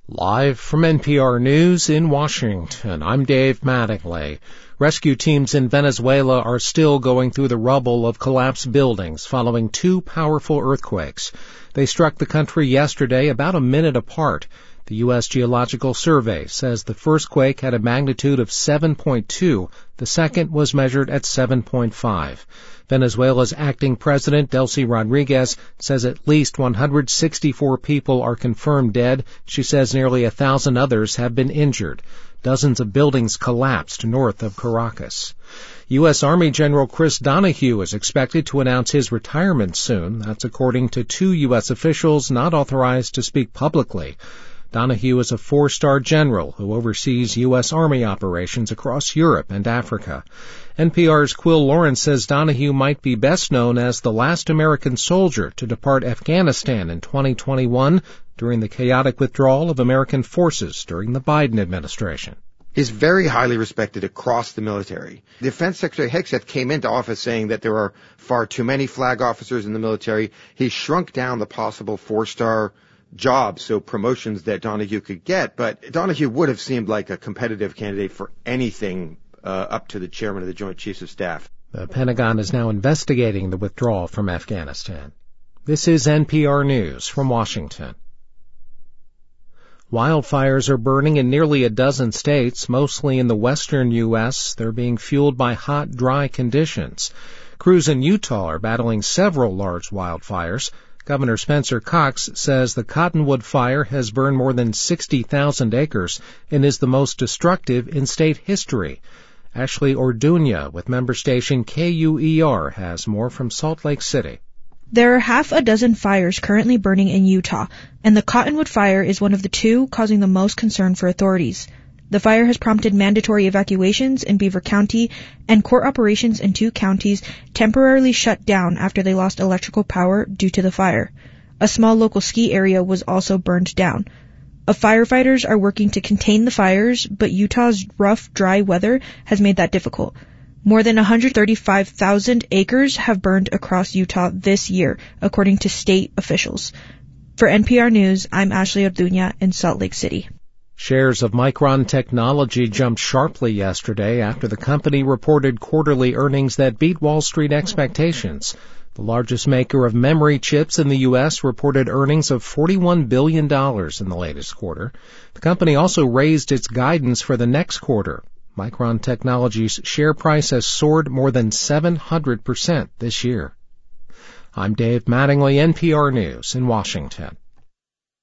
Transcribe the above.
Live from NPR News in Washington, I'm Dave Mattingly. Rescue teams in Venezuela are still going through the rubble of collapsed buildings following two powerful earthquakes. They struck the country yesterday about a minute apart. The U.S. Geological Survey says the first quake had a magnitude of 7.2. The second was measured at 7.5. Venezuela's acting president, Delcy Rodriguez, says at least 164 people are confirmed dead. She says nearly 1,000 others have been injured. Dozens of buildings collapsed north of Caracas. U.S. Army General Chris Donahue is expected to announce his retirement soon. That's according to two U.S. officials not authorized to speak publicly. Donahue is a four-star general who oversees U.S. Army operations across Europe and Africa. NPR's Quill Lawrence says Donahue might be best known as the last American soldier to depart Afghanistan in 2021 during the chaotic withdrawal of American forces during the Biden administration. Is very highly respected across the military. Defense Secretary Hegseth came into office saying that there are far too many flag officers in the military. He shrunk down the possible four-star jobs, so promotions that Donahue could get, but Donahue would have seemed like a competitive candidate for anything up to the chairman of the Joint Chiefs of Staff. The Pentagon is now investigating the withdrawal from Afghanistan. This is NPR News from Washington. Wildfires are burning in nearly a dozen states, mostly in the western U.S. They're being fueled by hot, dry conditions. Crews in Utah are battling several large wildfires. Governor Spencer Cox says the Cottonwood Fire has burned more than 60,000 acres and is the most destructive in state history. Ashley Orduña with member station KUER has more from Salt Lake City. There are half a dozen fires currently burning in Utah, and the Cottonwood Fire is one of the two causing the most concern for authorities. The fire has prompted mandatory evacuations in Beaver County, and court operations in two counties temporarily shut down after they lost electrical power due to the fire. A small local ski area was also burned down. Firefighters are working to contain the fires, but Utah's rough, dry weather has made that difficult. More than 135,000 acres have burned across Utah this year, according to state officials. For NPR News, I'm Ashley Orduña in Salt Lake City. Shares of Micron Technology jumped sharply yesterday after the company reported quarterly earnings that beat Wall Street expectations. The largest maker of memory chips in the U.S. reported earnings of $41 billion in the latest quarter. The company also raised its guidance for the next quarter. Micron Technology's share price has soared more than 700% this year. I'm Dave Mattingly, NPR News in Washington.